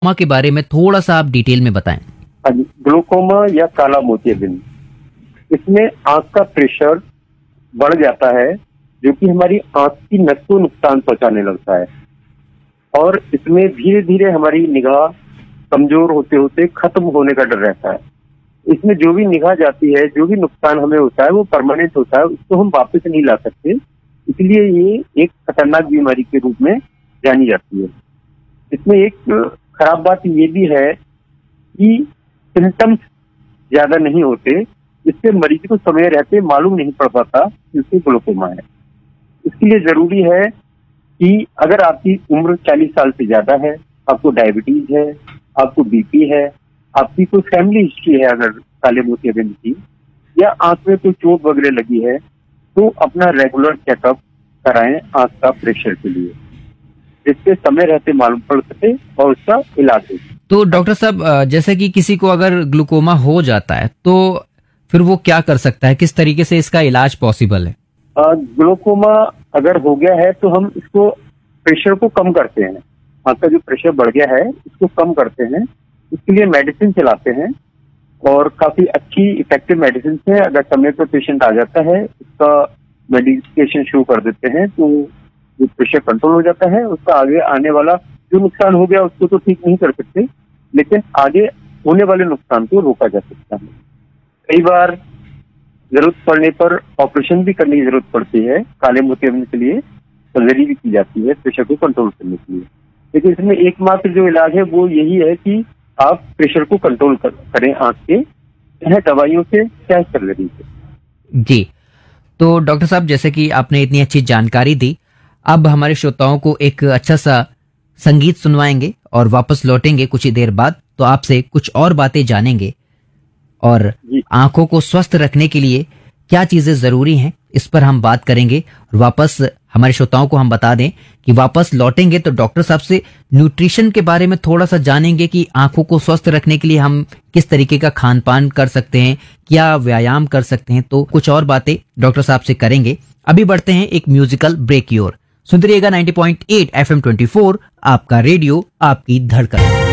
Glaucoma के बारे में थोड़ा सा आप डिटेल में बताएं। हाँ जी, ग्लूकोमा या काला मोतियाबिंद, इसमें आंख का प्रेशर बढ़ जाता है जो कि हमारी आंख की नस को नुकसान पहुंचाने लगता है और इसमें धीरे धीरे हमारी निगाह कमजोर होते होते खत्म होने का डर रहता है। इसमें जो भी निगाह जाती है, जो भी नुकसान हमें होता है वो परमानेंट होता है, उसको हम वापस नहीं ला सकते। इसलिए ये एक खतरनाक बीमारी के रूप में जानी जाती है। इसमें एक खराब बात ये भी है कि सिम्टम्स ज्यादा नहीं होते, जिससे मरीज को समय रहते मालूम नहीं पड़ पाता कि उसे ग्लूकोमा है। इसके लिए जरूरी है कि अगर आपकी उम्र 40 साल से ज्यादा है, आपको डायबिटीज है, आपको बीपी है, आपकी कोई फैमिली हिस्ट्री है अगर काले मोतियाबिंद की, या आंख में कोई चोट वगैरह लगी है, तो अपना रेगुलर चेकअप कराएं आंख का प्रेशर के लिए, जिससे समय रहते मालूम पड़ सके और उसका इलाज हो। तो डॉक्टर साहब, जैसे कि किसी को अगर ग्लूकोमा हो जाता है तो फिर वो क्या कर सकता है, किस तरीके से इसका इलाज पॉसिबल है? ग्लूकोमा अगर हो गया है तो हम इसको प्रेशर को कम करते हैं। आंख का जो प्रेशर बढ़ गया है इसको कम करते हैं, इसके लिए मेडिसिन चलाते हैं और काफी अच्छी इफेक्टिव मेडिसिन है। अगर समय पर पेशेंट आ जाता है, उसका मेडिकेशन शुरू कर देते हैं तो जो प्रेशर कंट्रोल हो जाता है। उसका आगे आने वाला जो नुकसान हो गया उसको तो ठीक नहीं कर सकते, लेकिन आगे होने वाले नुकसान को रोका जा सकता है। कई बार जरूरत पड़ने पर ऑपरेशन भी करने की जरूरत पड़ती है। काले मोतियाबिंद के लिए सर्जरी भी की जाती है प्रेशर को कंट्रोल करने के लिए, लेकिन इसमें एकमात्र जो इलाज है वो यही है कि आप प्रेशर को कंट्रोल करें आंख के, चाहे दवाइयों से चाहे सर्जरी से। जी, तो डॉक्टर साहब, जैसे कि आपने इतनी अच्छी जानकारी दी, अब हमारे श्रोताओं को एक अच्छा सा संगीत सुनवाएंगे और वापस लौटेंगे कुछ ही देर बाद, तो आपसे कुछ और बातें जानेंगे और आंखों को स्वस्थ रखने के लिए क्या चीजें जरूरी हैं इस पर हम बात करेंगे। और वापस हमारे श्रोताओं को हम बता दें कि वापस लौटेंगे तो डॉक्टर साहब से न्यूट्रिशन के बारे में थोड़ा सा जानेंगे कि आंखों को स्वस्थ रखने के लिए हम किस तरीके का खान पान कर सकते हैं, क्या व्यायाम कर सकते हैं। तो कुछ और बातें डॉक्टर साहब से करेंगे। अभी बढ़ते हैं एक म्यूजिकल ब्रेक की ओर। सुनते रहिएगा 90.8 FM 24, आपका रेडियो आपकी धड़कन।